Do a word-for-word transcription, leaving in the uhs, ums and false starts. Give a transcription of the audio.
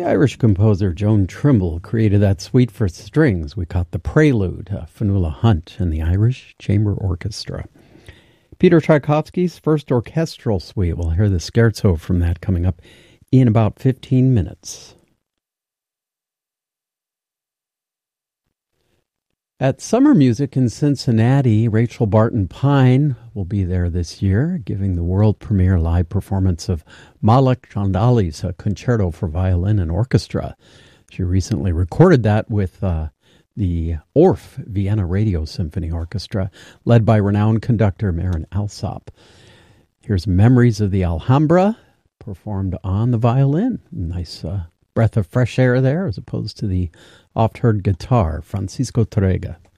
The Irish composer Joan Trimble created that suite for strings. We caught the Prelude, uh, Fionnuala Hunt and the Irish Chamber Orchestra. Peter Tchaikovsky's first orchestral suite. We'll hear the scherzo from that coming up in about fifteen minutes. At Summer Music in Cincinnati, Rachel Barton Pine will be there this year, giving the world premiere live performance of Malek Chandali's uh, Concerto for Violin and Orchestra. She recently recorded that with uh, the Orff Vienna Radio Symphony Orchestra, led by renowned conductor Marin Alsop. Here's Memories of the Alhambra, performed on the violin. Nice uh, breath of fresh air there, as opposed to the oft-heard guitar. Francisco Tárrega.